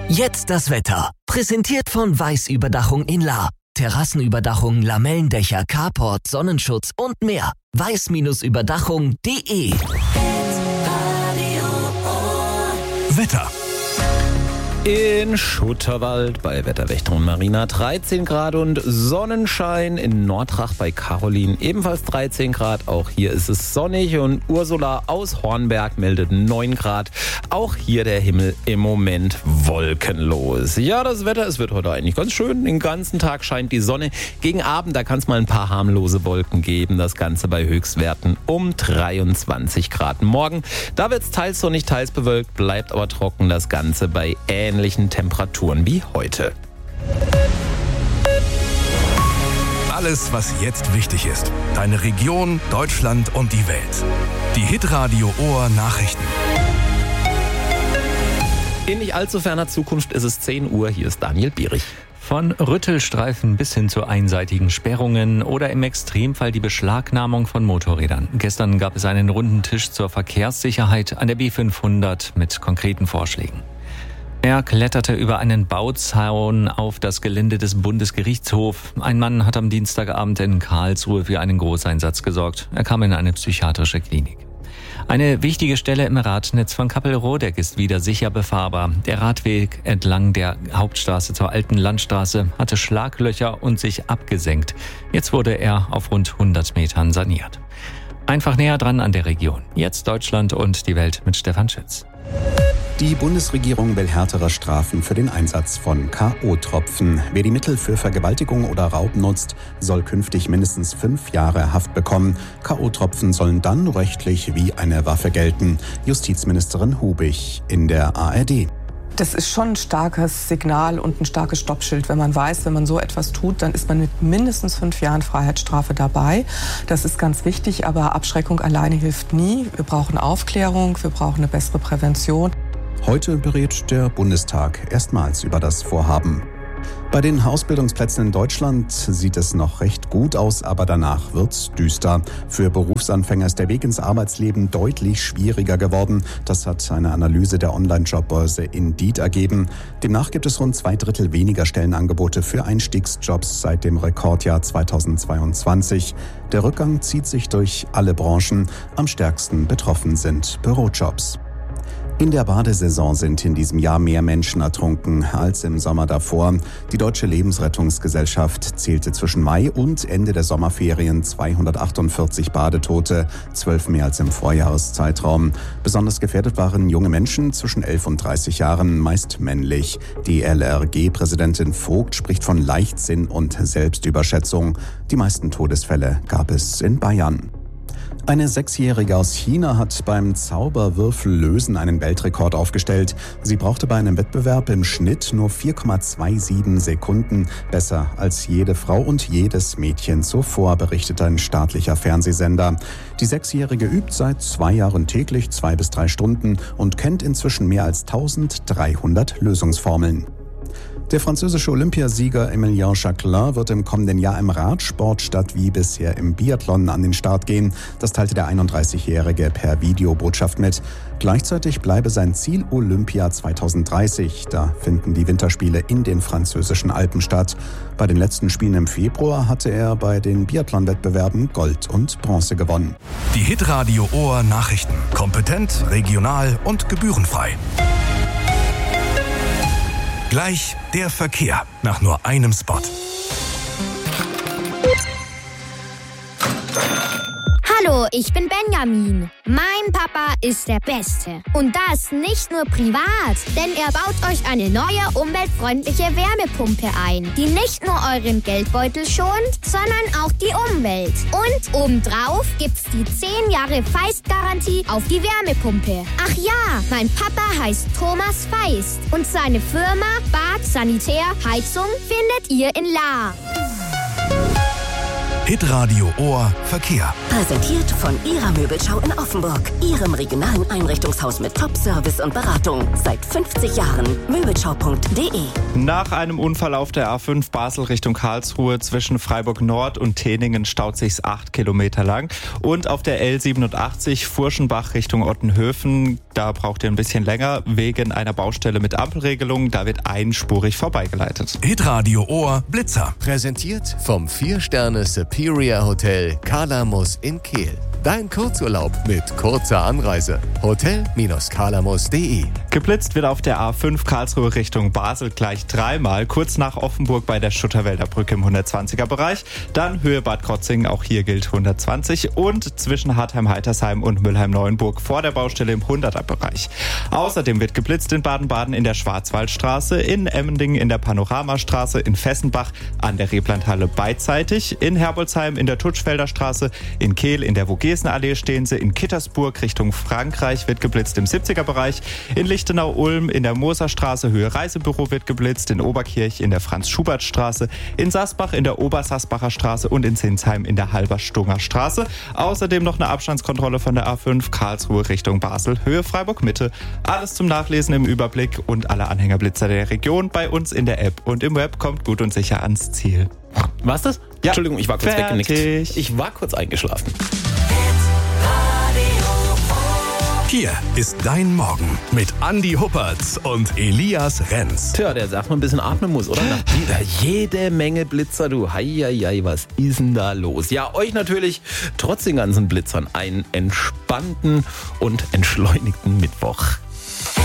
Jetzt das Wetter. Präsentiert von Weiß-Überdachung in Lahr. Terrassenüberdachung, Lamellendächer, Carport, Sonnenschutz und mehr. weiß-überdachung.de. Wetter. In Schutterwald bei Wetterwächter und Marina 13 Grad und Sonnenschein. In Nordrach bei Caroline ebenfalls 13 Grad. Auch hier ist es sonnig und Ursula aus Hornberg meldet 9 Grad. Auch hier der Himmel im Moment wolkenlos. Ja, das Wetter, es wird heute eigentlich ganz schön. Den ganzen Tag scheint die Sonne. Gegen Abend, da kann es mal ein paar harmlose Wolken geben. Das Ganze bei Höchstwerten um 23 Grad. Morgen, da wird es teils sonnig, teils bewölkt, bleibt aber trocken. Das Ganze bei ähnlichen Temperaturen wie heute. Alles, was jetzt wichtig ist. Deine Region, Deutschland und die Welt. Die Hitradio Ohr Nachrichten. In nicht allzu ferner Zukunft ist es 10 Uhr. Hier ist Daniel Bierich. Von Rüttelstreifen bis hin zu einseitigen Sperrungen oder im Extremfall die Beschlagnahmung von Motorrädern. Gestern gab es einen runden Tisch zur Verkehrssicherheit an der B500 mit konkreten Vorschlägen. Er kletterte über einen Bauzaun auf das Gelände des Bundesgerichtshofs. Ein Mann hat am Dienstagabend in Karlsruhe für einen Großeinsatz gesorgt. Er kam in eine psychiatrische Klinik. Eine wichtige Stelle im Radnetz von Kappelrodeck ist wieder sicher befahrbar. Der Radweg entlang der Hauptstraße zur Alten Landstraße hatte Schlaglöcher und sich abgesenkt. Jetzt wurde er auf rund 100 Metern saniert. Einfach näher dran an der Region. Jetzt Deutschland und die Welt mit Stefan Schütz. Die Bundesregierung will härtere Strafen für den Einsatz von K.O.-Tropfen. Wer die Mittel für Vergewaltigung oder Raub nutzt, soll künftig mindestens 5 Jahre Haft bekommen. K.O.-Tropfen sollen dann rechtlich wie eine Waffe gelten. Justizministerin Hubig in der ARD. Das ist schon ein starkes Signal und ein starkes Stoppschild, wenn man weiß, wenn man so etwas tut, dann ist man mit mindestens 5 Jahren Freiheitsstrafe dabei. Das ist ganz wichtig, aber Abschreckung alleine hilft nie. Wir brauchen Aufklärung, wir brauchen eine bessere Prävention. Heute berät der Bundestag erstmals über das Vorhaben. Bei den Ausbildungsplätzen in Deutschland sieht es noch recht gut aus, aber danach wird's düster. Für Berufsanfänger ist der Weg ins Arbeitsleben deutlich schwieriger geworden. Das hat eine Analyse der Online-Jobbörse Indeed ergeben. Demnach gibt es rund 2/3 weniger Stellenangebote für Einstiegsjobs seit dem Rekordjahr 2022. Der Rückgang zieht sich durch alle Branchen. Am stärksten betroffen sind Bürojobs. In der Badesaison sind in diesem Jahr mehr Menschen ertrunken als im Sommer davor. Die Deutsche Lebensrettungsgesellschaft zählte zwischen Mai und Ende der Sommerferien 248 Badetote, 12 mehr als im Vorjahreszeitraum. Besonders gefährdet waren junge Menschen zwischen 11 und 30 Jahren, meist männlich. Die LRG-Präsidentin Vogt spricht von Leichtsinn und Selbstüberschätzung. Die meisten Todesfälle gab es in Bayern. Eine 6-Jährige aus China hat beim Zauberwürfellösen einen Weltrekord aufgestellt. Sie brauchte bei einem Wettbewerb im Schnitt nur 4,27 Sekunden. Besser als jede Frau und jedes Mädchen zuvor, berichtet ein staatlicher Fernsehsender. Die 6-Jährige übt seit 2 Jahren täglich 2 bis 3 Stunden und kennt inzwischen mehr als 1300 Lösungsformeln. Der französische Olympiasieger Emilien Jacquelin wird im kommenden Jahr im Radsport statt wie bisher im Biathlon an den Start gehen. Das teilte der 31-Jährige per Videobotschaft mit. Gleichzeitig bleibe sein Ziel Olympia 2030. Da finden die Winterspiele in den französischen Alpen statt. Bei den letzten Spielen im Februar hatte er bei den Biathlon-Wettbewerben Gold und Bronze gewonnen. Die Hitradio Ohr Nachrichten. Kompetent, regional und gebührenfrei. Gleich der Verkehr nach nur einem Spot. Hallo, ich bin Benjamin. Mein Papa ist der Beste. Und das nicht nur privat, denn er baut euch eine neue umweltfreundliche Wärmepumpe ein, die nicht nur euren Geldbeutel schont, sondern auch die Umwelt. Und obendrauf gibt's die 10 Jahre Feist-Garantie auf die Wärmepumpe. Ach ja, mein Papa heißt Thomas Feist und seine Firma Bad Sanitär Heizung findet ihr in Lahr. Hitradio Ohr Verkehr. Präsentiert von Ihrer Möbelschau in Offenburg. Ihrem regionalen Einrichtungshaus mit Top-Service und Beratung. Seit 50 Jahren. Möbelschau.de. Nach einem Unfall auf der A5 Basel Richtung Karlsruhe zwischen Freiburg Nord und Teningen staut sich's 8 Kilometer lang. Und auf der L87 Furschenbach Richtung Ottenhöfen, da braucht ihr ein bisschen länger wegen einer Baustelle mit Ampelregelung. Da wird einspurig vorbeigeleitet. Hitradio Ohr Blitzer. Präsentiert vom 4-Sterne Superior Hotel Kalamus in Kehl. Dein Kurzurlaub mit kurzer Anreise. Hotel-kalamus.de. Geblitzt wird auf der A5 Karlsruhe Richtung Basel gleich 3-mal, kurz nach Offenburg bei der Schutterwälder Brücke im 120er Bereich. Dann Höhe Bad Krotzingen, auch hier gilt 120. Und zwischen Hartheim-Heitersheim und Mülheim-Neuenburg vor der Baustelle im 100er Bereich. Außerdem wird geblitzt in Baden-Baden in der Schwarzwaldstraße, in Emmendingen in der Panoramastraße, in Fessenbach an der Reblandhalle beidseitig, in Herbolzheim in der Tutschfelder Straße, in Kehl in der Vogesenallee stehen sie, in Kittersburg Richtung Frankreich wird geblitzt im 70er Bereich, in Lichtenau-Ulm in der Moserstraße Höhe Reisebüro wird geblitzt, in Oberkirch in der Franz-Schubert-Straße, in Sasbach in der Obersassbacher Straße und in Zinsheim in der Halberstunger Straße. Außerdem noch eine Abstandskontrolle von der A5 Karlsruhe Richtung Basel, Höhe Freiburg-Mitte. Alles zum Nachlesen im Überblick und alle Anhängerblitzer der Region bei uns in der App und im Web. Kommt gut und sicher ans Ziel. War's das? Ja. Entschuldigung, ich war kurz Fertig. weggenickt. Ich war kurz eingeschlafen. Hier ist dein Morgen mit Andi Huppertz und Elias Renz. Tja, der sagt man ein bisschen atmen muss, oder? Nach jede Menge Blitzer, du. Heieiei, was ist denn da los? Ja, euch natürlich trotz den ganzen Blitzern einen entspannten und entschleunigten Mittwoch.